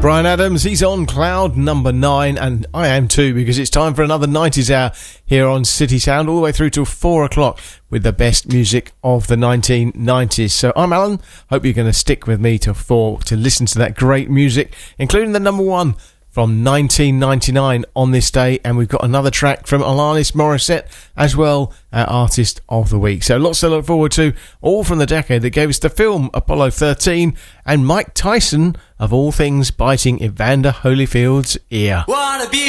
Bryan Adams, he's on cloud number 9, and I am too, because it's time for another 90s hour here on City Sound, all the way through till 4 o'clock with the best music of the 1990s. So I'm Alan, hope you're going to stick with me till 4 to listen to that great music, including the number 1 from 1999 on this day, and we've got another track from Alanis Morissette as well, our Artist of the Week. So lots to look forward to, all from the decade that gave us the film Apollo 13 and Mike Tyson, of all things, biting Evander Holyfield's ear. Wanna be